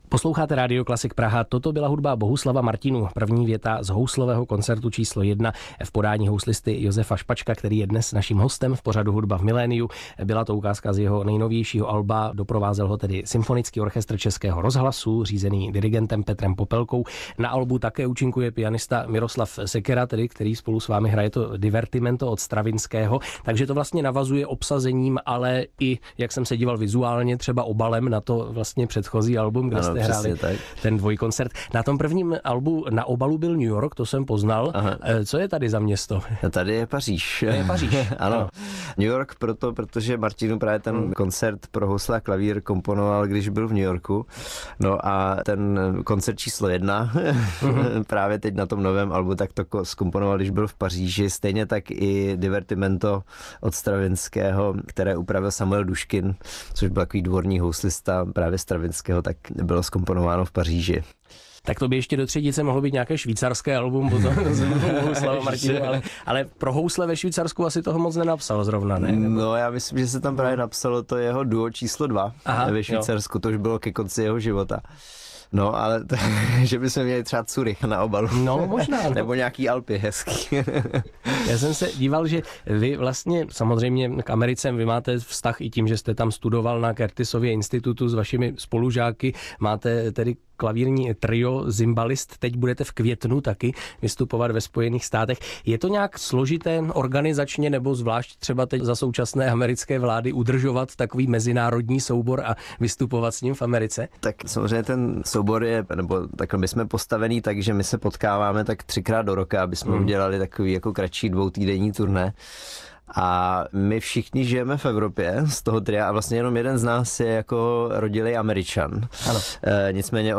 Posloucháte Rádio Klasik Praha. Toto byla hudba Bohuslava Martinů. První věta z houslového koncertu číslo 1 v podání houslisty Josefa Špačka, který je dnes naším hostem v pořadu Hudba v miléniu. Byla to ukázka z jeho nejnovějšího alba, doprovázel ho tedy Symfonický orchestr Českého rozhlasu, řízený dirigentem Petrem Popelkou. Na albu také účinkuje pianista Miroslav Sekera, tedy, který spolu s vámi hraje to Divertimento od Stravinského. Takže to vlastně navazuje obsazením, ale i, jak jsem se díval vizuálně, třeba obalem na to vlastně předchozí album, kde jste hráli ten dvojkoncert. Na tom prvním albu na obalu byl New York, to jsem poznal. Aha. Co je tady za město? Tady je Paříž. To je Paříž. Ano. New York protože Martinu právě ten koncert pro housle a klavír komponoval, když byl v New Yorku. No a ten koncert číslo 1 právě teď na tom novém albu tak to zkomponoval, když byl v Paříži. Stejně tak i Divertimento od Stravinského, které upravil Samuel Duškin, což byl takový dvorní houslista právě Stravinského, tak bylo zkomponováno v Paříži. Tak to by ještě do třetice mohlo být nějaké švýcarské album, potom Bohuslava Martinů, ale pro housle ve Švýcarsku asi toho moc nenapsal zrovna, ne? No já myslím, že se tam právě napsalo to jeho duo číslo 2 ve Švýcarsku, to už bylo ke konci jeho života. No, ale že bychom měli třeba Zurich na obalu. No, možná. No. Nebo nějaký Alpy hezký. Já jsem se díval, že vy vlastně samozřejmě k Americe, vy máte vztah i tím, že jste tam studoval na Curtisově institutu s vašimi spolužáky, máte tedy klavírní trio Zimbalist, teď budete v květnu taky vystupovat ve Spojených státech. Je to nějak složité organizačně nebo zvlášť třeba teď za současné americké vlády udržovat takový mezinárodní soubor a vystupovat s ním v Americe? Tak samozřejmě ten soubor je, nebo takhle my jsme postavení tak, že my se potkáváme tak 3krát do roka, aby jsme udělali takový jako kratší 2týdenní turné. A my všichni žijeme v Evropě z toho tria a vlastně jenom jeden z nás je jako rodilý Američan. Ano. Nicméně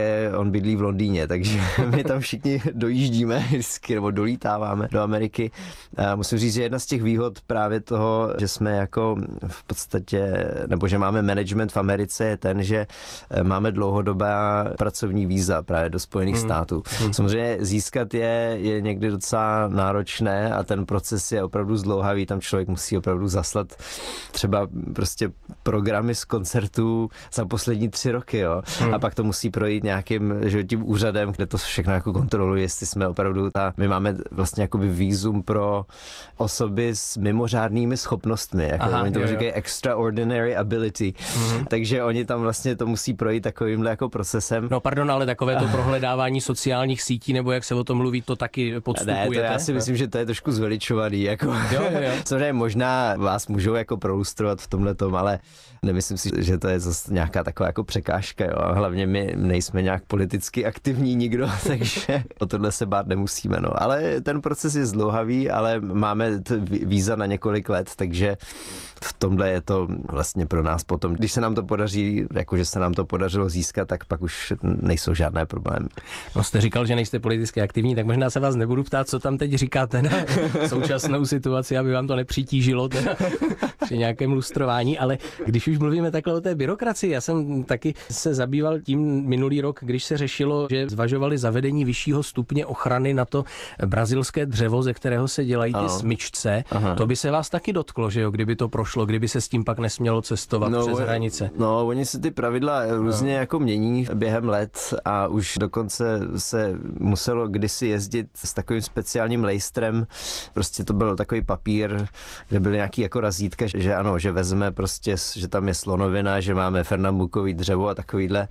on bydlí v Londýně, takže my tam všichni dojíždíme vždycky, nebo dolítáváme do Ameriky. Musím říct, že jedna z těch výhod právě toho, že jsme jako v podstatě, nebo že máme management v Americe je ten, že máme dlouhodobá pracovní víza právě do Spojených států. Samozřejmě získat je někdy docela náročné a ten proces je opravdu zdlouhavý. Tam člověk musí opravdu zaslat třeba prostě programy z koncertů za poslední 3 roky, jo. A pak to musí projít nějakým tím úřadem, kde to všechno jako kontroluje, jestli jsme opravdu my máme vlastně jakoby vízum pro osoby s mimořádnými schopnostmi, jako oni tomu říkají extraordinary ability. Takže oni tam vlastně to musí projít takovýmhle jako procesem. No pardon, ale takové to prohledávání sociálních sítí, nebo jak se o tom mluví, to taky podstupujete? Ne, to já si myslím, že to je trošku zveličovaný, jako. Jo. Samozřejmě možná vás můžou jako prolustrovat v tomhletom, ale nemyslím si, že to je zase nějaká taková jako překážka, jo. Hlavně my nejsme nějak politicky aktivní nikdo, takže o tohle se bát nemusíme, no. Ale ten proces je zdlouhavý, ale máme víza na několik let, takže v tomhle je to vlastně pro nás potom, když se nám to podaří, jakože se nám to podařilo získat, tak pak už nejsou žádné problémy. No jste říkal, že nejste politicky aktivní, tak možná se vás nebudu ptát, co tam teď říkáte na současnou situaci, aby vám to nepřitížilo teda při nějakém lustrování, ale když už mluvíme takhle o té byrokracii, já jsem taky se zabýval tím minulý rok, když se řešilo, že zvažovali zavedení vyššího stupně ochrany na to brazilské dřevo, ze kterého se dělají ty smyčce. Aha. To by se vás taky dotklo, že jo, kdyby to prošlo, kdyby se s tím pak nesmělo cestovat přes hranice. No, oni se ty pravidla různě jako mění během let a už dokonce se muselo kdysi jezdit s takovým speciálním lejstrem. Prostě to byl takový papír, kde byly nějaký jako razítka, že ano, že vezme prostě, že tam je slonovina, že máme fernambukový dřevo a takovýhle.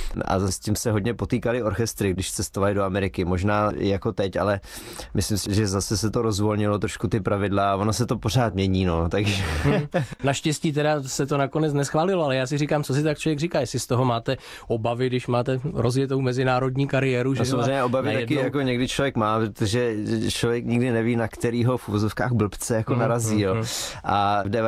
A s tím se hodně potýkali orchestry, když cestovali do Ameriky. Možná jako teď, ale myslím si, že zase se to rozvolnilo trošku ty pravidla a ono se to pořád mění, no, takže... Naštěstí teda se to nakonec neschválilo, ale já si říkám, co si tak člověk říká, jestli z toho máte obavy, když máte rozjetou mezinárodní kariéru, že samozřejmě obavy taky jako někdy člověk má, protože člověk nikdy neví, na kterýho v uvozovkách blbce jako narazí, jo. A v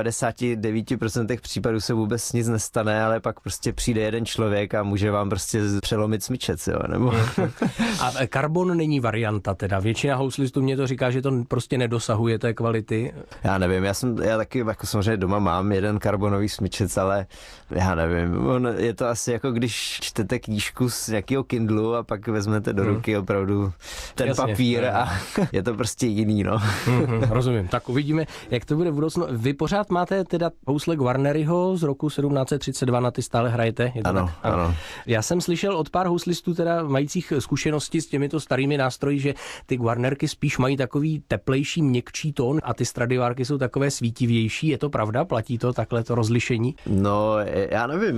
99% případů se vůbec nic nestane, ale pak prostě přijde jeden člověk a může vám prostě přelomit smyčec, jo, nebo... A karbon není varianta teda. Většina houslistů mě to říká, že to prostě nedosahuje té kvality. Já nevím, já taky jako samozřejmě doma mám jeden karbonový smyčec, ale já nevím, je to asi jako když čtete knížku z nějakého Kindlu a pak vezmete do ruky opravdu ten papír a je to prostě jiný, no. Rozumím, tak uvidíme, jak to bude v budoucnu. Vy pořád máte teda housle Guarneriho z roku 1732, na ty stále hrajete? Ano. Já jsem slyšel od pár houslistů teda majících zkušenosti s těmito starými nástroji, že ty Guarnerky spíš mají takový teplejší, měkčí tón a ty Stradivárky jsou takové svítivější. Je to pravda? Platí to takhle to rozlišení? No, já nevím,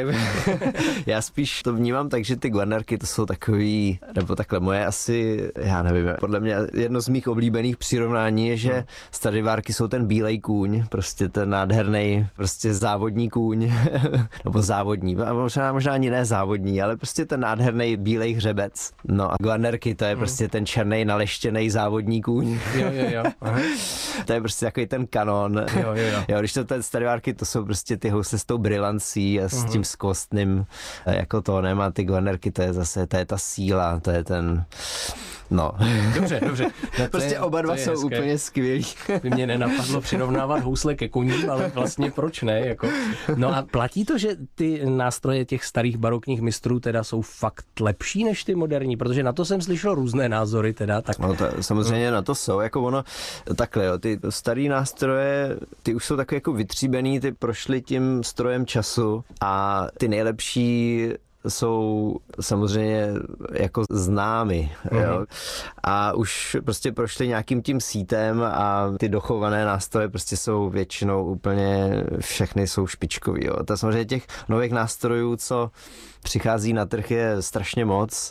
já spíš to vnímám tak, že ty Guarnerky to jsou takový, nebo takhle moje asi, já nevím, podle mě jedno z mých oblíbených přirovnání je, že Stradivárky jsou ten bílej kůň, prostě ten nádherný, prostě závodní kůň, nebo závodní, možná ani ne závodní, ale prostě ten nádherný bílej hřebec. No a Guarnerky to je prostě ten černý naleštěný závodní kůň. Jo. Aha. To je prostě takový ten kanon. Jo, když to ten Stradivárky, to jsou prostě ty housle s tou brilancí a s tím skvostným jako tónem a ty Guarnerky, to je zase, to je ta síla, to je ten, no. Dobře. Prostě oba dva jsou úplně skvělí. By mě nenapadlo přirovnávat housle ke koním, ale vlastně proč ne? Jako. No a platí to, že ty nástroje těch starých barokních mistrů teda jsou fakt lepší než ty moderní? Protože na to jsem slyšel různé názory teda. Tak... No to, samozřejmě na to jsou, jako ono, takhle jo, ty starý nástroje, ty už jsou taky jako vytříbený, ty prošly tím strojem času a ty nejlepší jsou samozřejmě jako známy, jo. A už prostě prošli nějakým tím sítem a ty dochované nástroje prostě jsou většinou úplně, všechny jsou špičkový, jo. To samozřejmě těch nových nástrojů, co přichází na trh, je strašně moc.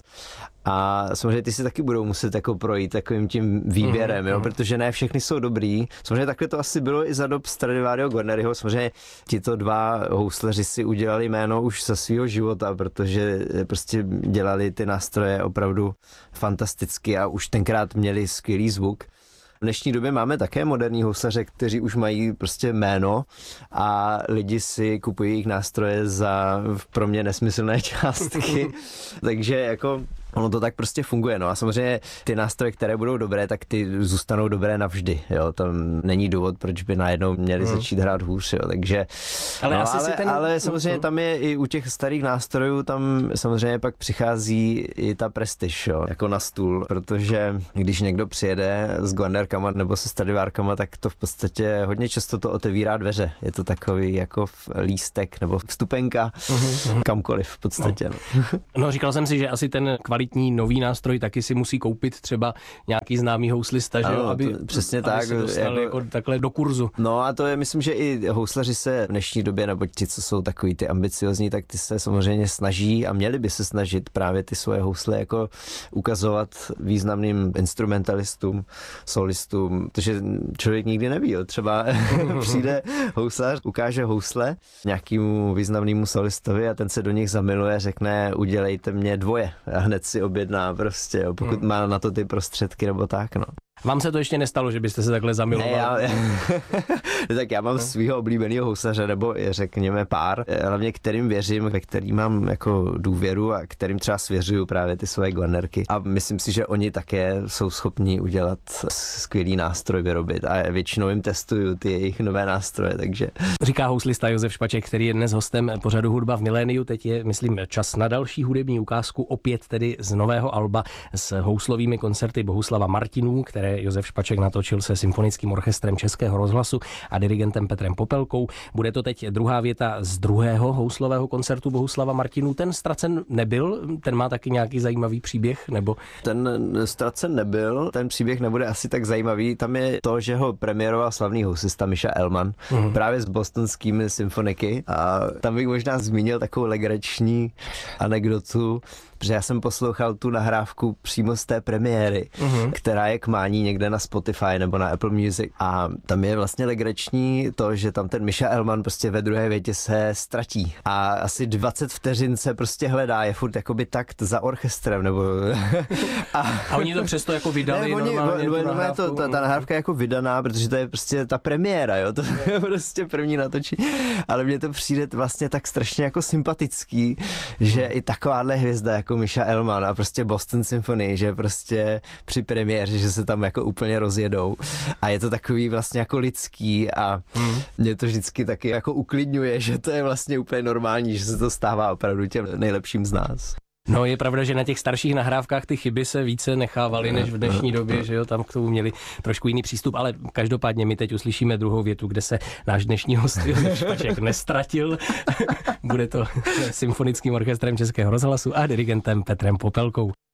A samozřejmě ty si taky budou muset jako projít takovým tím výběrem, jo, protože ne všechny jsou dobrý. Samozřejmě takhle to asi bylo i za dob Stradivariho Guarneriho. Samozřejmě tito dva housleři si udělali jméno už za svého života, protože prostě dělali ty nástroje opravdu fantasticky a už tenkrát měli skvělý zvuk. V dnešní době máme také moderní houslaře, kteří už mají prostě jméno a lidi si kupují jejich nástroje za pro mě nesmyslné částky. Takže jako ono to tak prostě funguje, no a samozřejmě ty nástroje, které budou dobré, tak ty zůstanou dobré navždy, jo, tam není důvod, proč by najednou měli začít hrát hůř, jo, takže, ale samozřejmě tam je i u těch starých nástrojů, tam samozřejmě pak přichází i ta prestiž, jo, jako na stůl, protože když někdo přijede s Guarnerkama nebo se Stradivárkama, tak to v podstatě hodně často to otevírá dveře, je to takový jako lístek nebo vstupenka kamkoliv v podstatě. No říkal jsem si, že asi ten kvalitní nový nástroj taky si musí koupit třeba nějaký známý houslista, že jo, aby přesně aby tak, se dostal jako takhle do kurzu. No a to je, myslím, že i houslaři se v dnešní době, nebo ti, co jsou takový ty ambiciozní, tak ty se samozřejmě snaží a měli by se snažit právě ty svoje housle jako ukazovat významným instrumentalistům, solistům, protože člověk nikdy neví, jo. Třeba přijde houslař, ukáže housle nějakému významnému solistovi a ten se do nich zamiluje, řekne, udělejte mě dvoje a hned si objedná prostě, jo, pokud má na to ty prostředky nebo tak, no. Vám se to ještě nestalo, že byste se takhle zamiloval? Tak já mám svýho oblíbeného houslaře, nebo řekněme pár, hlavně kterým věřím, ve kterým mám jako důvěru a kterým třeba svěřuju právě ty své Guarnerky. A myslím si, že oni také jsou schopni udělat skvělý nástroj vyrobit a většinou jim testuju ty jejich nové nástroje, takže... Říká houslista Josef Špaček, který je dnes hostem pořadu Hudba v miléniu. Teď je, myslím, čas na další hudební ukázku, opět tedy z nového alba s houslovými koncerty Bohuslava Martinů, které Josef Špaček natočil se Symfonickým orchestrem Českého rozhlasu a dirigentem Petrem Popelkou. Bude to teď druhá věta z druhého houslového koncertu Bohuslava Martinů. Ten ztracen nebyl, ten má taky nějaký zajímavý příběh, nebo? Ten ztracen nebyl, ten příběh nebude asi tak zajímavý. Tam je to, že ho premiéroval slavný housista Misha Elman, právě s bostonskými symfoniky, a tam bych možná zmínil takovou legrační anekdotu, protože já jsem poslouchal tu nahrávku přímo z té premiéry, která je k mání někde na Spotify nebo na Apple Music, a tam je vlastně legrační to, že tam ten Misha Elman prostě ve druhé větě se ztratí a asi 20 vteřin se prostě hledá, je furt jakoby takt za orchestrem, nebo... a oni to přesto jako vydali normálně ta nahrávka je jako vydaná, protože to je prostě ta premiéra, jo, to je prostě první natočení, ale mně to přijde vlastně tak strašně jako sympatický, že i takováhle hvězda jako Misha Elman a prostě Boston Symphony, že prostě při premiéře, že se tam jako úplně rozjedou a je to takový vlastně jako lidský a mě to vždycky taky jako uklidňuje, že to je vlastně úplně normální, že se to stává opravdu těm nejlepším z nás. No je pravda, že na těch starších nahrávkách ty chyby se více nechávaly než v dnešní době, že jo, tam k tomu měli trošku jiný přístup, ale každopádně my teď uslyšíme druhou větu, kde se náš dnešní host Josef Špaček nestratil. Bude to symfonickým orchestrem Českého rozhlasu a dirigentem Petrem Popelkou.